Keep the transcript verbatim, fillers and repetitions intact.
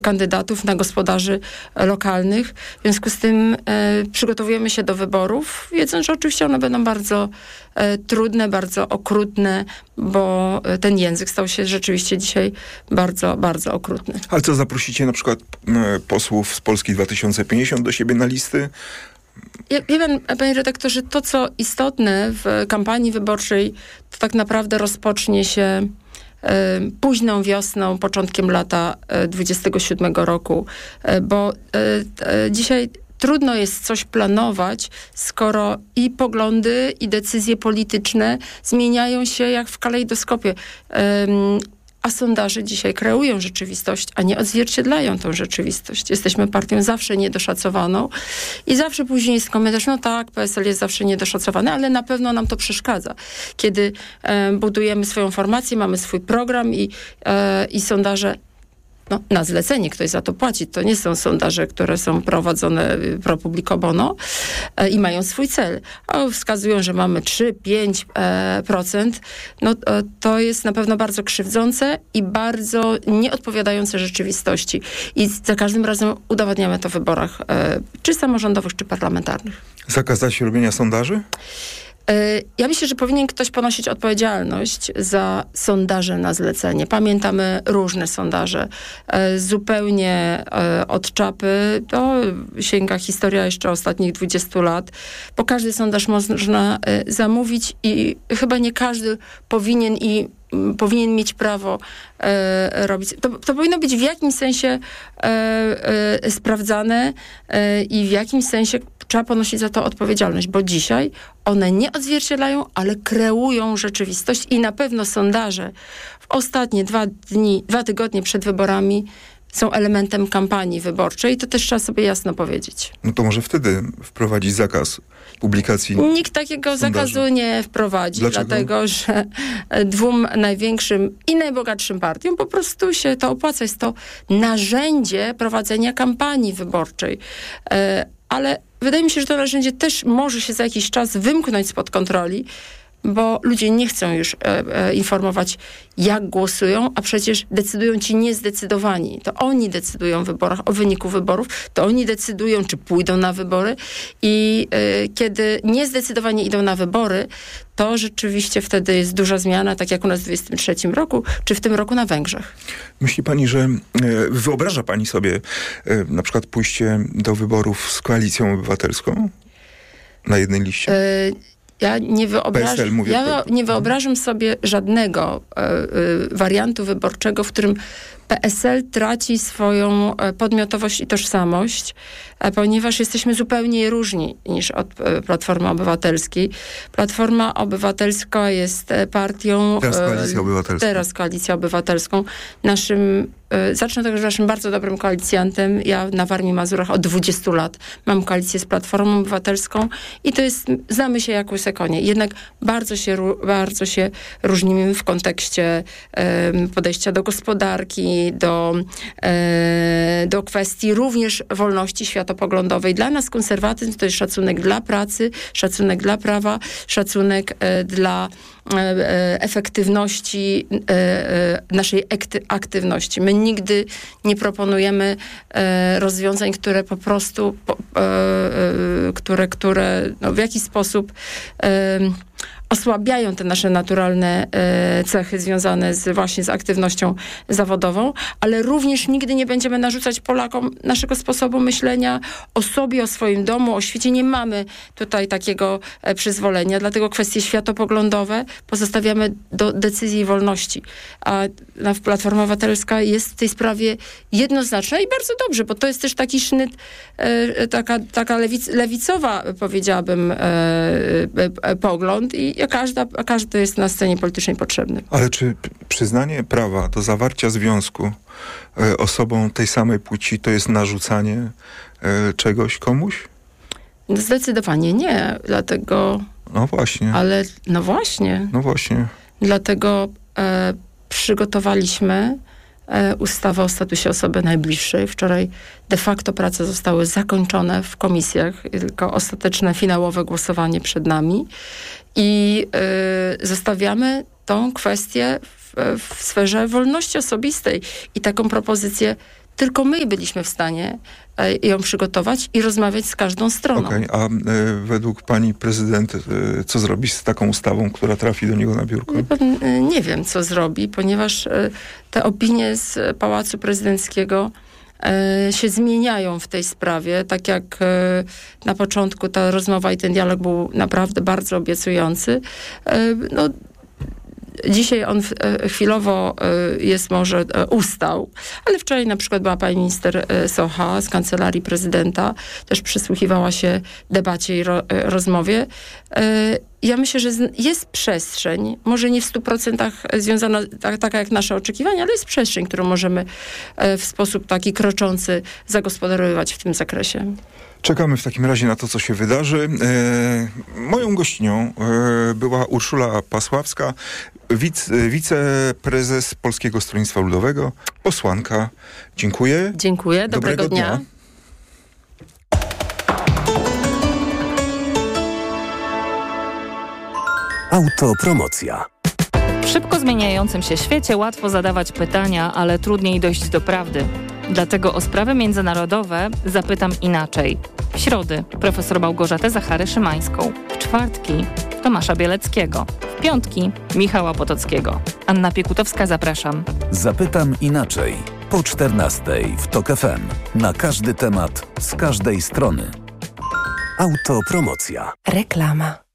kandydatów na gospodarzy lokalnych. W związku z tym e, przygotowujemy się do wyborów, wiedząc, że oczywiście one będą bardzo e, trudne, bardzo okrutne, bo ten język stał się rzeczywiście dzisiaj bardzo, bardzo okrutny. Ale co, zaprosicie na przykład e, posłów z Polski dwa tysiące pięćdziesiąt do siebie na listy? Ja, wie pan, panie redaktorze, to co istotne w kampanii wyborczej, to tak naprawdę rozpocznie się późną wiosną, początkiem lata dwudziestego siódmego roku, bo dzisiaj trudno jest coś planować, skoro i poglądy, i decyzje polityczne zmieniają się jak w kalejdoskopie. A sondaże dzisiaj kreują rzeczywistość, a nie odzwierciedlają tą rzeczywistość. Jesteśmy partią zawsze niedoszacowaną i zawsze później jest komentarz, no tak, P S L jest zawsze niedoszacowany, ale na pewno nam to przeszkadza. Kiedy e, budujemy swoją formację, mamy swój program i, e, i sondaże no, na zlecenie, ktoś za to płaci. To nie są sondaże, które są prowadzone pro publico bono e, i mają swój cel. A wskazują, że mamy trzy do pięciu procent. E, no, e, to jest na pewno bardzo krzywdzące i bardzo nieodpowiadające rzeczywistości. I za każdym razem udowadniamy to w wyborach e, czy samorządowych, czy parlamentarnych. Zakazać robienia sondaży? Ja myślę, że powinien ktoś ponosić odpowiedzialność za sondaże na zlecenie. Pamiętamy różne sondaże. Zupełnie od czapy. To sięga historia jeszcze ostatnich dwudziestu lat. Bo każdy sondaż można zamówić i chyba nie każdy powinien i powinien mieć prawo e, robić. To, to powinno być w jakimś sensie e, e, sprawdzane e, i w jakimś sensie trzeba ponosić za to odpowiedzialność, bo dzisiaj one nie odzwierciedlają, ale kreują rzeczywistość i na pewno sondaże w ostatnie dwa dni, dwa tygodnie przed wyborami są elementem kampanii wyborczej. To też trzeba sobie jasno powiedzieć. No to może wtedy wprowadzić zakaz publikacji Nikt takiego sondaży. Zakazu nie wprowadzi, Dlaczego? Dlatego że dwóm największym i najbogatszym partiom po prostu się to opłaca. Jest to narzędzie prowadzenia kampanii wyborczej. Ale wydaje mi się, że to narzędzie też może się za jakiś czas wymknąć spod kontroli, bo ludzie nie chcą już e, e, informować, jak głosują, a przecież decydują ci niezdecydowani. To oni decydują w wyborach, o wyniku wyborów, to oni decydują, czy pójdą na wybory i e, kiedy niezdecydowani idą na wybory, to rzeczywiście wtedy jest duża zmiana, tak jak u nas w dwudziestym trzecim roku, czy w tym roku na Węgrzech. Myśli pani, że e, wyobraża pani sobie e, na przykład pójście do wyborów z Koalicją Obywatelską na jednej liście? E, Ja nie, wyobraż... P S L, mówię, ja nie wyobrażam sobie żadnego e, e, wariantu wyborczego, w którym P S L traci swoją podmiotowość i tożsamość, e, ponieważ jesteśmy zupełnie różni niż od e, Platformy Obywatelskiej. Platforma Obywatelska jest partią... Teraz Koalicja Obywatelska. Teraz Koalicja Obywatelską. Naszym Zacznę od tego, że naszym bardzo dobrym koalicjantem, ja na Warmii i Mazurach od dwudziestu lat mam koalicję z Platformą Obywatelską i to jest, znamy się jak łyse konie. Jednak bardzo się, bardzo się różnimy w kontekście um, podejścia do gospodarki, do, e, do kwestii również wolności światopoglądowej. Dla nas konserwatyzm to jest szacunek dla pracy, szacunek dla prawa, szacunek e, dla efektywności naszej aktywności. My nigdy nie proponujemy rozwiązań, które po prostu które, które no w jakiś sposób osłabiają te nasze naturalne e, cechy związane z, właśnie z aktywnością zawodową, ale również nigdy nie będziemy narzucać Polakom naszego sposobu myślenia o sobie, o swoim domu, o świecie. Nie mamy tutaj takiego e, przyzwolenia, dlatego kwestie światopoglądowe pozostawiamy do decyzji i wolności. A na, Platforma Obywatelska jest w tej sprawie jednoznaczna i bardzo dobrze, bo to jest też taki sznyt, e, taka, taka lewic, lewicowa, powiedziałabym, e, e, pogląd i Każda, każdy jest na scenie politycznej potrzebny. Ale czy przyznanie prawa do zawarcia związku e, osobą tej samej płci to jest narzucanie e, czegoś komuś? Zdecydowanie nie, dlatego... No właśnie. Ale no właśnie. No właśnie. Dlatego e, przygotowaliśmy e, ustawę o statusie osoby najbliższej. Wczoraj de facto prace zostały zakończone w komisjach, tylko ostateczne, finałowe głosowanie przed nami. I y, zostawiamy tą kwestię w, w sferze wolności osobistej. I taką propozycję tylko my byliśmy w stanie ją przygotować i rozmawiać z każdą stroną. Okej, okay, a y, według pani prezydent y, co zrobi z taką ustawą, która trafi do niego na biurko? Nie, y, nie wiem, co zrobi, ponieważ y, te opinie z Pałacu Prezydenckiego y, się zmieniają w tej sprawie. Tak jak y, na początku ta rozmowa i ten dialog był naprawdę bardzo obiecujący. Y, no, Dzisiaj on chwilowo jest może ustał, ale wczoraj na przykład była pani minister Socha z Kancelarii Prezydenta, też przysłuchiwała się debacie i ro, rozmowie. Ja myślę, że jest przestrzeń, może nie w stu procentach związana tak, taka jak nasze oczekiwania, ale jest przestrzeń, którą możemy w sposób taki kroczący zagospodarowywać w tym zakresie. Czekamy w takim razie na to, co się wydarzy. E, moją gościnią e, była Urszula Pasławska, wic, wiceprezes Polskiego Stronnictwa Ludowego, posłanka. Dziękuję. Dziękuję. Dobrego, Dobrego dnia. dnia. Autopromocja. W szybko zmieniającym się świecie łatwo zadawać pytania, ale trudniej dojść do prawdy. Dlatego o sprawy międzynarodowe zapytam inaczej. W środy profesor Małgorzatę Zachary-Szymańską. W czwartki Tomasza Bieleckiego. W piątki Michała Potockiego. Anna Piekutowska, zapraszam. Zapytam inaczej. Po czternastej w TOK F M. Na każdy temat, z każdej strony. Autopromocja. Reklama.